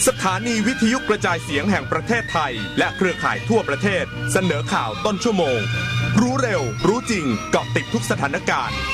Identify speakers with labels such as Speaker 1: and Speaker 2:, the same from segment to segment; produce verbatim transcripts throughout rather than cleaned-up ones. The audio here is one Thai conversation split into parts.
Speaker 1: สถานีวิทยุกระจายเสียงแห่งประเทศไทยและเครือข่ายทั่วประเทศเสนอข่าวต้นชั่วโมงรู้เร็วรู้จริงเกาะติดทุกสถานการณ์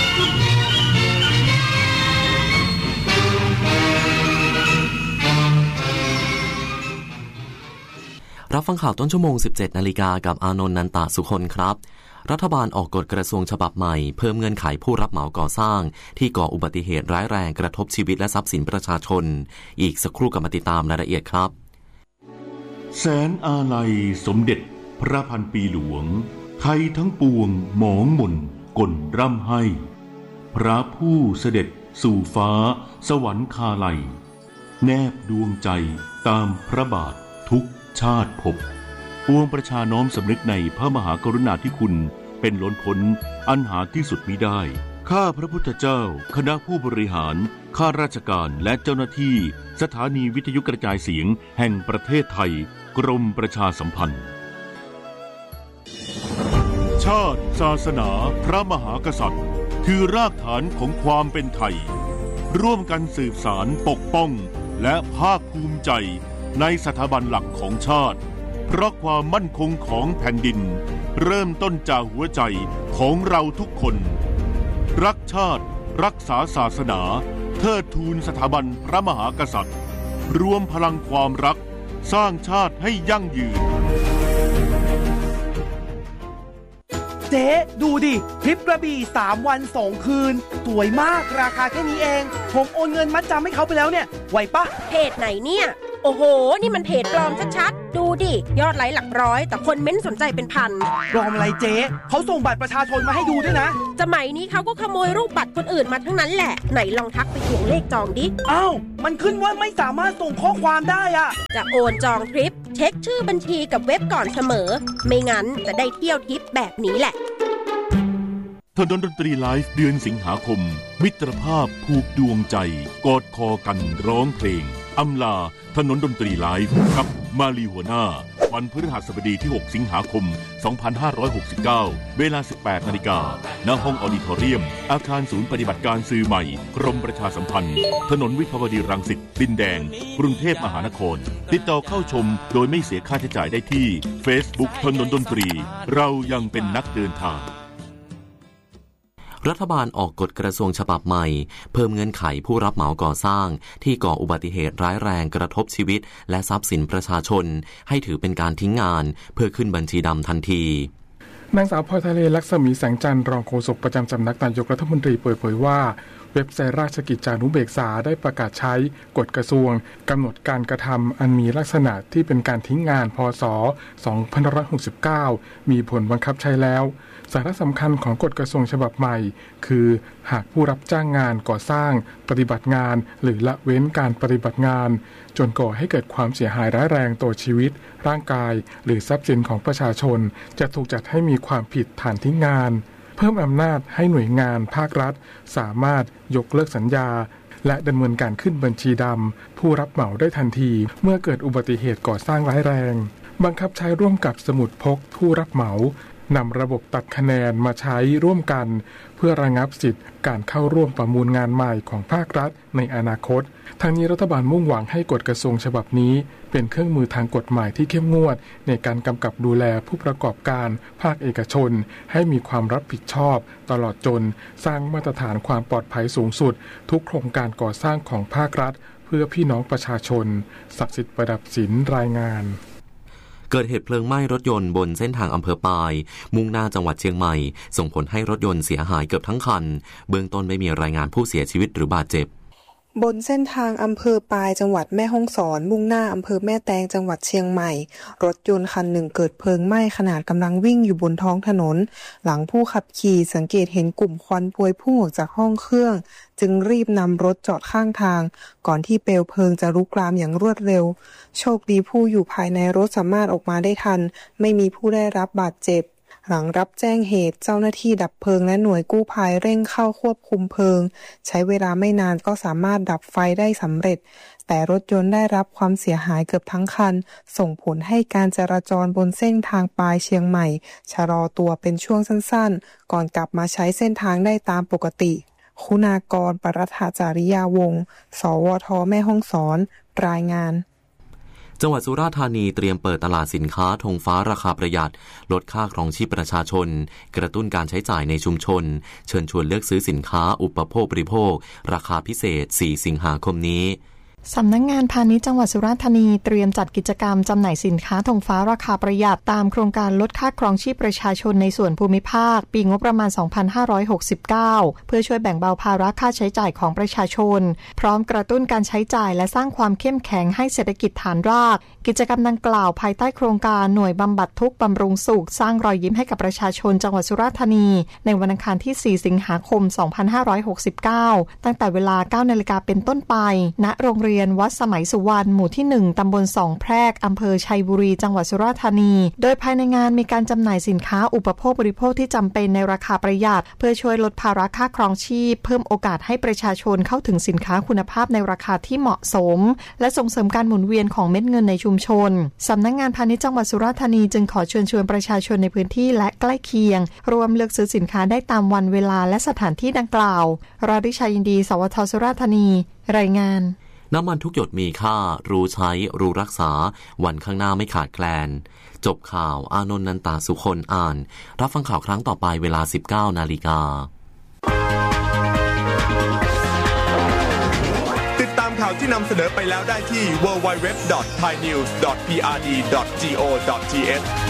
Speaker 2: รับฟังข่าวต้นชั่วโมง สิบเจ็ดนาฬิกา กับอานนท์ นันตสุคนครับรัฐบาลออกกฎกระทรวงฉบับใหม่เพิ่มเงื่อนไขผู้รับเหมาก่อสร้างที่ก่ออุบัติเหตุร้ายแรงกระทบชีวิตและทรัพย์สินประชาชนอีกสักครู่กลับมาติดตามรายละเอียดครับ
Speaker 3: แสนอาลัยสมเด็จพระพันปีหลวงไทยทั้งปวงหมองหม่นก่นร่ำให้พระผู้เสด็จสู่ฟ้าสวรรคาลัยแนบดวงใจตามพระบาททุกชาติภพปวงประชาน้อมสำนึกในพระมหากรุณาธิคุณเป็นล้นพ้นอันหาที่สุดมิได้ข้าพระพุทธเจ้าคณะผู้บริหารข้าราชการและเจ้าหน้าที่สถานีวิทยุกระจายเสียงแห่งประเทศไทยกรมประชาสัมพันธ์ชาติศาสนาพระมหากษัตริย์คือรากฐานของความเป็นไทยร่วมกันสืบสานปกป้องและภาคภูมิใจในสถาบันหลักของชาติเพราะความมั่นคงของแผ่นดินเริ่มต้นจากหัวใจของเราทุกคนรักชาติรักษาศาสนาเทิดทูนสถาบันพระมหากษัตริย์รวมพลังความรักสร้างชาติให้ยั่งยืน
Speaker 4: เจ๊ดูดิทริปกระบี่สามวันสองคืนสวยมากราคาแค่นี้เองผมโอนเงินมัดจำให้เขาไปแล้วเนี่ยไหวปะ
Speaker 5: เพจไหนเนี่ยโอ้โหนี่มันเพจปลอมชัดๆดูดิยอดไลค์หลักร้อยแต่คนเม้นสนใจเป็นพัน
Speaker 4: ปลอมอะไรเจ๊เขาส่งบัตรประชาชนมาให้ดูด้วยนะ
Speaker 5: สมัยนี้เขาก็ขโมยรูปบัตรคนอื่นมาทั้งนั้นแหละไหนลองทักไปทวงเลขจองดิ
Speaker 4: อ้าวมันขึ้นว่าไม่สามารถส่งข้อความได้อะ
Speaker 5: จะโอนจองทริปเช็คชื่อบัญชีกับเว็บก่อนเสมอไม่งั้นจะได้เที่ยวทริปแบบนี้แหละ
Speaker 3: ถนนดนตรีไลฟ์เดือนสิงหาคมมิตรภาพผูกดวงใจกอดคอกันร้องเพลงอำลาถนนดนตรีไลฟ์กับมาลีหัวหน้าวันพฤหัสบดีที่หกสิงหาคมสองพันห้าร้อยหกสิบเก้าเวลา สิบแปดนาฬิกา ณ ห้องออดิทอเรียมอาคารศูนย์ปฏิบัติการสื่อใหม่กรมประชาสัมพันธ์ถนนวิภาวดีรังสิตดินแดงกรุงเทพมหานครติดต่อเข้าชมโดยไม่เสียค่าใช้จ่ายได้ที่ Facebook ถนนดนตรีเรายังเป็นนักเดินทาง
Speaker 2: รัฐบาลออกกฎกระทรวงฉบับใหม่เพิ่มเงื่อนไขผู้รับเหมาก่อสร้างที่ก่ออุบัติเหตุร้ายแรงกระทบชีวิตและทรัพย์สินประชาชนให้ถือเป็นการทิ้งงานเพื่อขึ้นบัญชีดำทันที
Speaker 6: นางสาวพลอยทะเลลักษมีแสงจันทร์รองโฆษกประจำสำนักนายกรัฐมนตรีเปิดเผยว่าเว็บไซต์ราชกิจจานุเบกษาได้ประกาศใช้กฎกระทรวงกำหนดการกระทำอันมีลักษณะที่เป็นการทิ้งงานพ.ศ. สองพันห้าร้อยหกสิบเก้ามีผลบังคับใช้แล้วสาระสำคัญของกฎกระทรวงฉบับใหม่คือหากผู้รับจ้างงานก่อสร้างปฏิบัติงานหรือละเว้นการปฏิบัติงานจนก่อให้เกิดความเสียหายร้ายแรงต่อชีวิตร่างกายหรือทรัพย์สินของประชาชนจะถูกจัดให้มีความผิดฐานทิ้งงานเพิ่มอำนาจให้หน่วยงานภาครัฐสามารถยกเลิกสัญญาและดำเนินการขึ้นบัญชีดำผู้รับเหมาได้ทันทีเมื่อเกิดอุบัติเหตุก่อสร้างร้ายแรงบังคับใช้ร่วมกับสมุดพกผู้รับเหมานำระบบตัดคะแนนมาใช้ร่วมกันเพื่อระงับสิทธิ์การเข้าร่วมประมูลงานใหม่ของภาครัฐในอนาคตทั้งนี้รัฐบาลมุ่งหวังให้กฎกระทรวงฉบับนี้เป็นเครื่องมือทางกฎหมายที่เข้มงวดในการกำกับดูแลผู้ประกอบการภาคเอกชนให้มีความรับผิดชอบตลอดจนสร้างมาตรฐานความปลอดภัยสูงสุดทุกโครงการก่อสร้างของภาครัฐเพื่อพี่น้องประชาชนศักดิ์สิทธิ์ประดับศิลป์รายงาน
Speaker 2: เกิดเหตุเพลิงไหม้รถยนต์บนเส้นทางอำเภอปายมุ่งหน้าจังหวัดเชียงใหม่ส่งผลให้รถยนต์เสียหายเกือบทั้งคันเบื้องต้นไม่มีรายงานผู้เสียชีวิตหรือบาดเจ็บบ
Speaker 7: นเส้นทางอำเภอปายจังหวัดแม่ฮ่องสอนมุ่งหน้าอำเภอแม่แตงจังหวัดเชียงใหม่รถยนต์คันหนึ่งเกิดเพลิงไหม้ขณะกำลังวิ่งอยู่บนท้องถนนหลังผู้ขับขี่สังเกตเห็นกลุ่มควันพวยพุ่งออกจากห้องเครื่องจึงรีบนำรถจอดข้างทางก่อนที่เปลวเพลิงจะลุกลามอย่างรวดเร็วโชคดีผู้อยู่ภายในรถสามารถออกมาได้ทันไม่มีผู้ได้รับบาดเจ็บหลังรับแจ้งเหตุเจ้าหน้าที่ดับเพลิงและหน่วยกู้ภัยเร่งเข้าควบคุมเพลิงใช้เวลาไม่นานก็สามารถดับไฟได้สำเร็จแต่รถยนต์ได้รับความเสียหายเกือบทั้งคันส่งผลให้การจราจรบนเส้นทางปายเชียงใหม่ชะลอตัวเป็นช่วงสั้นๆก่อนกลับมาใช้เส้นทางได้ตามปกติคุณากร ปรัฐจาริยาวงศ์ สวท แม่ฮ่องสอนรายงาน
Speaker 2: จังหวัดสุราษฎร์ธานีเตรียมเปิดตลาดสินค้าธงฟ้าราคาประหยัดลดค่าครองชีพประชาชนกระตุ้นการใช้จ่ายในชุมชนเชิญชวนเลือกซื้อสินค้าอุปโภคบริโภคราคาพิเศษสี่สิงหาคมนี้
Speaker 8: สำนักงานพาณิชย์จังหวัดสุราษฎร์ธานีเตรียมจัดกิจกรรมจำหน่ายสินค้าธงฟ้าราคาประหยัดตามโครงการลดค่าครองชีพประชาชนในส่วนภูมิภาคปีงบประมาณ สองพันห้าร้อยหกสิบเก้า เพื่อช่วยแบ่งเบาภาระค่าใช้จ่ายของประชาชนพร้อมกระตุ้นการใช้จ่ายและสร้างความเข้มแข็งให้เศรษฐกิจฐานรากกิจกรรมดังกล่าวภายใต้โครงการหน่วยบำบัดทุกข์บำรุงสุขสร้างรอยยิ้มให้กับประชาชนจังหวัดสุราษฎร์ธานีในวันอังคารที่สี่สิงหาคมสองพันห้าร้อยหกสิบเก้าตั้งแต่เวลา เก้านาฬิกาเป็นต้นไปณโรงเรียนวัดสมัยสุวรรณหมู่ที่หนึ่งตำบลสองแพรกอำเภอชัยบุรีจังหวัดสุราษฎร์ธานีโดยภายในงานมีการจำหน่ายสินค้าอุปโภคบริโภคที่จำเป็นในราคาประหยัดเพื่อช่วยลดภาระค่าครองชีพเพิ่มโอกาสให้ประชาชนเข้าถึงสินค้าคุณภาพในราคาที่เหมาะสมและส่งเสริมการหมุนเวียนของเม็ดเงินในชุมชนสำนักงานพาณิชย์จังหวัดสุราษฎร์ธานีจึงขอเชิญชวนประชาชนในพื้นที่และใกล้เคียงรวมเลือกซื้อสินค้าได้ตามวันเวลาและสถานที่ดังกล่าวราดิชายินดีสวทสุราษฎร์ธานีรายงาน
Speaker 2: น้ำมันทุกหยดมีค่ารู้ใช้รู้รักษาวันข้างหน้าไม่ขาดแคลนจบข่าวอานนท์นันตาสุคนอ่านรับฟังข่าวครั้งต่อไปเวลา สิบเก้านาฬิกา
Speaker 1: ติดตามข่าวที่นำเสนอไปแล้วได้ที่ ดับเบิลยู ดับเบิลยู ดับเบิลยู ดอท ไทยนิวส์ ดอท พี อาร์ ดี ดอท จี โอ ดอท ที เอช